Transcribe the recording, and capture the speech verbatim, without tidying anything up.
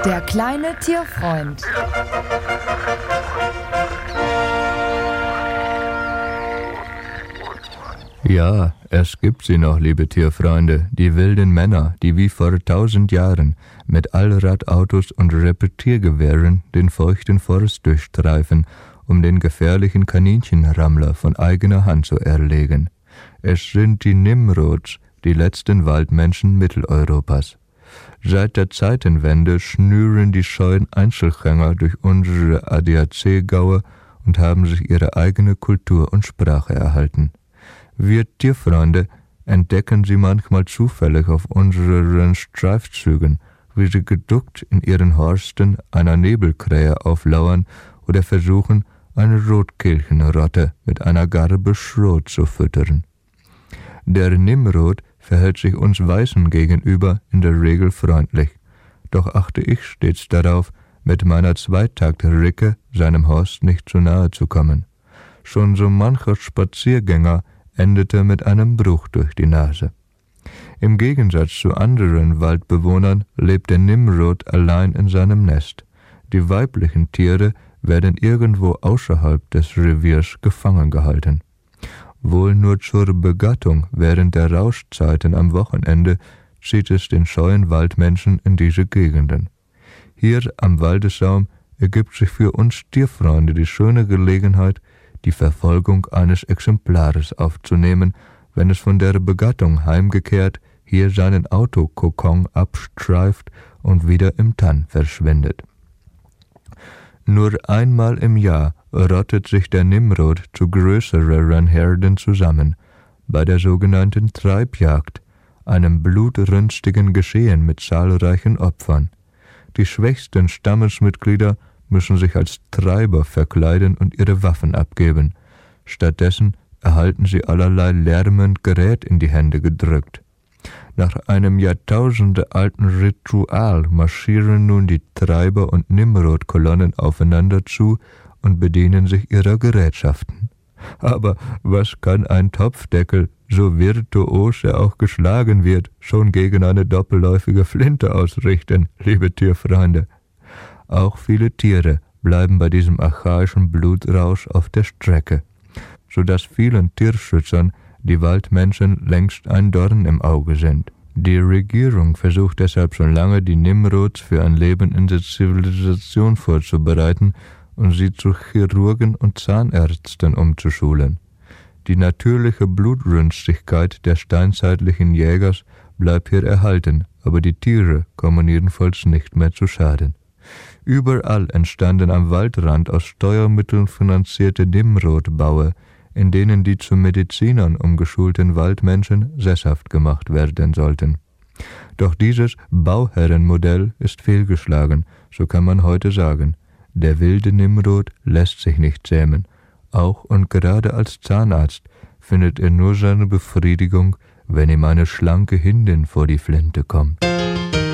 Der kleine Tierfreund. Ja, es gibt sie noch, liebe Tierfreunde, die wilden Männer, die wie vor tausend Jahren mit Allradautos und Repetiergewehren den feuchten Forst durchstreifen, um den gefährlichen Kaninchenrammler von eigener Hand zu erlegen. Es sind die Nimrods, die letzten Waldmenschen Mitteleuropas. Seit der Zeitenwende schnüren die scheuen Einzelgänger durch unsere A D A C-Gaue und haben sich ihre eigene Kultur und Sprache erhalten. Wir Tierfreunde entdecken sie manchmal zufällig auf unseren Streifzügen, wie sie geduckt in ihren Horsten einer Nebelkrähe auflauern oder versuchen, eine Rotkehlchenrotte mit einer Garbe Schrot zu füttern. Der Nimrod verhält sich uns Weißen gegenüber in der Regel freundlich, doch achte ich stets darauf, mit meiner Zweitakt-Ricke seinem Horst nicht zu nahe zu kommen. Schon so mancher Spaziergänger endete mit einem Bruch durch die Nase. Im Gegensatz zu anderen Waldbewohnern lebt der Nimrod allein in seinem Nest. Die weiblichen Tiere werden irgendwo außerhalb des Reviers gefangen gehalten. Wohl nur zur Begattung während der Rauschzeiten am Wochenende zieht es den scheuen Waldmenschen in diese Gegenden. Hier am Waldessaum ergibt sich für uns Tierfreunde die schöne Gelegenheit, die Verfolgung eines Exemplares aufzunehmen, wenn es von der Begattung heimgekehrt hier seinen Autokokon abstreift und wieder im Tann verschwindet. Nur einmal im Jahr rottet sich der Nimrod zu größeren Herden zusammen, bei der sogenannten Treibjagd, einem blutrünstigen Geschehen mit zahlreichen Opfern. Die schwächsten Stammesmitglieder müssen sich als Treiber verkleiden und ihre Waffen abgeben. Stattdessen erhalten sie allerlei lärmend Gerät in die Hände gedrückt. Nach einem jahrtausendealten Ritual marschieren nun die Treiber- und Nimrod-Kolonnen aufeinander zu und bedienen sich ihrer Gerätschaften. Aber was kann ein Topfdeckel, so virtuos er auch geschlagen wird, schon gegen eine doppelläufige Flinte ausrichten, liebe Tierfreunde? Auch viele Tiere bleiben bei diesem archaischen Blutrausch auf der Strecke, so dass vielen Tierschützern die Waldmenschen längst ein Dorn im Auge sind. Die Regierung versucht deshalb schon lange, die Nimrods für ein Leben in der Zivilisation vorzubereiten und sie zu Chirurgen und Zahnärzten umzuschulen. Die natürliche Blutrünstigkeit der steinzeitlichen Jägers bleibt hier erhalten, aber die Tiere kommen jedenfalls nicht mehr zu Schaden. Überall entstanden am Waldrand aus Steuermitteln finanzierte Nimrodbaue, in denen die zu Medizinern umgeschulten Waldmenschen sesshaft gemacht werden sollten. Doch dieses Bauherrenmodell ist fehlgeschlagen, so kann man heute sagen. Der wilde Nimrod lässt sich nicht zähmen. Auch und gerade als Zahnarzt findet er nur seine Befriedigung, wenn ihm eine schlanke Hindin vor die Flinte kommt.